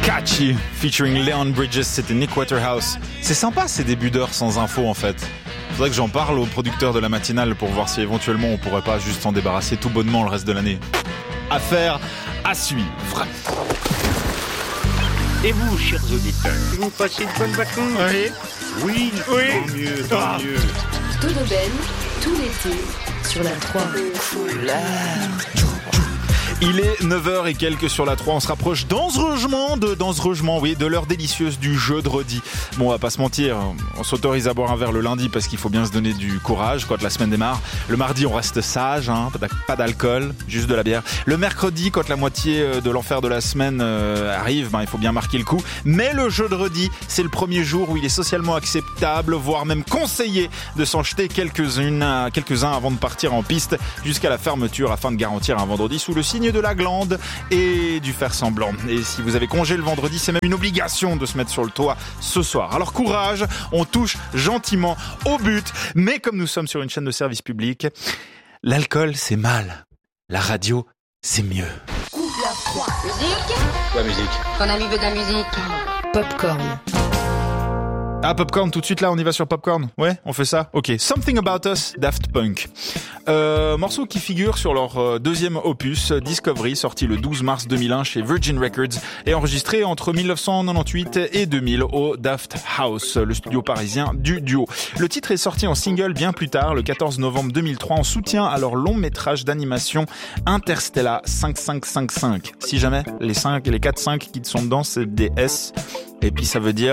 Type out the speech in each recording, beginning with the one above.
Catchy, featuring Leon Bridges, c'était Nick Waterhouse. C'est sympa ces débuts d'heure sans info en fait. Faudrait que j'en parle au producteur de la matinale pour voir si éventuellement on pourrait pas juste s'en débarrasser tout bonnement le reste de l'année. Affaire à suivre. Et vous, chers auditeurs, vous passez de bonnes vacances? Oui, tant mieux. Dodo-Ben, tout l'été, sur la 3. Il est 9h et quelques sur la 3, on se rapproche dangereusement de l'heure délicieuse du jeudi. Bon, on va pas se mentir, on s'autorise à boire un verre le lundi parce qu'il faut bien se donner du courage quand la semaine démarre. Le mardi, on reste sage, pas d'alcool, juste de la bière. Le mercredi, quand la moitié de l'enfer de la semaine arrive, il faut bien marquer le coup. Mais le jeudi, c'est le premier jour où il est socialement acceptable, voire même conseillé de s'en jeter quelques-uns avant de partir en piste jusqu'à la fermeture afin de garantir un vendredi sous le signe de la glande et du faire semblant. Et si vous avez congé le vendredi, c'est même une obligation de se mettre sur le toit ce soir. Alors courage, on touche gentiment au but. Mais comme nous sommes sur une chaîne de service public, l'alcool c'est mal. La radio c'est mieux. Ouvre la 3. Musique? La musique. Ton ami veut de la musique. Popcorn. Ah, Popcorn, tout de suite là, on y va sur Popcorn. Ouais, on fait ça. Ok. Something About Us, Daft Punk. Morceau qui figure sur leur deuxième opus, Discovery, sorti le 12 mars 2001 chez Virgin Records et enregistré entre 1998 et 2000 au Daft House, le studio parisien du duo. Le titre est sorti en single bien plus tard, le 14 novembre 2003, en soutien à leur long métrage d'animation Interstellar 5555. Si jamais les 4-5 qui sont dedans, c'est des S, et puis ça veut dire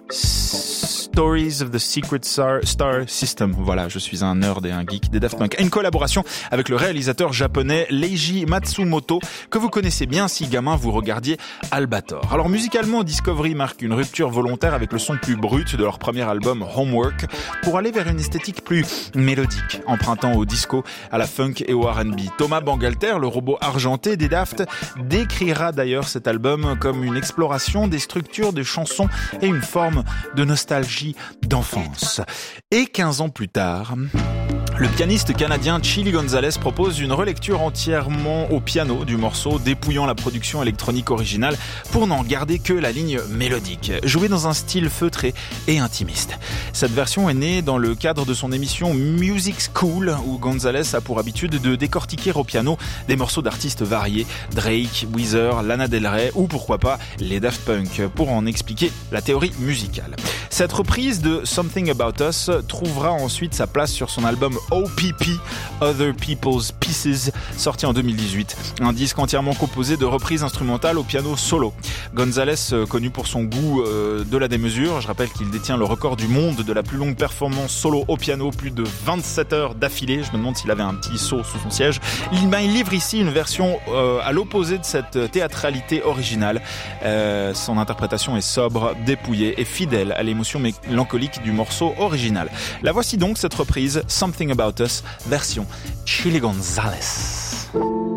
Stories of the Secret Star System. Voilà, je suis un nerd et un geek des Daft Punk. Une collaboration avec le réalisateur japonais Leiji Matsumoto, que vous connaissez bien si gamin vous regardiez Albator. Alors musicalement, Discovery marque une rupture volontaire avec le son plus brut de leur premier album Homework pour aller vers une esthétique plus mélodique, empruntant au disco, à la funk et au R&B. Thomas Bangalter, le robot argenté des Daft, décrira d'ailleurs cet album comme une exploration des structures des chansons et une forme de nostalgie d'enfance. Et 15 ans plus tard, le pianiste canadien Chili Gonzalez propose une relecture entièrement au piano du morceau, dépouillant la production électronique originale pour n'en garder que la ligne mélodique, jouée dans un style feutré et intimiste. Cette version est née dans le cadre de son émission Music School, où Gonzalez a pour habitude de décortiquer au piano des morceaux d'artistes variés, Drake, Weezer, Lana Del Rey ou pourquoi pas les Daft Punk, pour en expliquer la théorie musicale. Cette reprise de Something About Us trouvera ensuite sa place sur son album OPP, Other People's Pieces, sorti en 2018. Un disque entièrement composé de reprises instrumentales au piano solo. Gonzalez, connu pour son goût de la démesure, je rappelle qu'il détient le record du monde de la plus longue performance solo au piano, plus de 27 heures d'affilée. Je me demande s'il avait un petit seau sous son siège. Il livre ici une version à l'opposé de cette théâtralité originale. Son interprétation est sobre, dépouillée et fidèle à l'émotion mélancolique du morceau original. La voici donc, cette reprise, Something About Us, version Chili Gonzalez.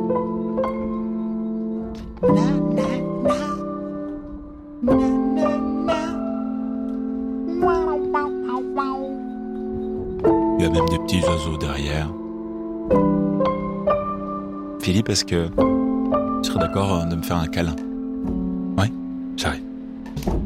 Il y a même des petits oiseaux derrière. Philippe, est-ce que tu serais d'accord de me faire un câlin? Ouais, j'arrive.